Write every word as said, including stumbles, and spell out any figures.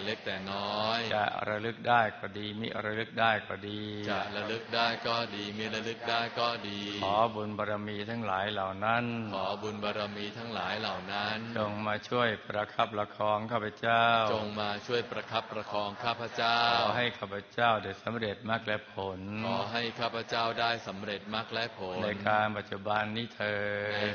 เล็กแต่น้อยจะระลึกได้ก็ดีมิระลึกได้ก็ดีจะระลึกได้ก็ดีมิระลึกได้ก็ดีขอบุญบารมีทั้งหลายเหล่านั้นขอบุญบารมีทั้งหลายเหล่านั้นจงมาช่วยประคับประคองข้าพเจ้าจงมาช่วยประคับประคองข้าพเจ้าขอให้ข้าพเจ้าได้สำเร็จมรรคและผลขอให้ข้าพเจ้าได้สำเร็จมรรคและผลในการปัจจุบันนี้เถิด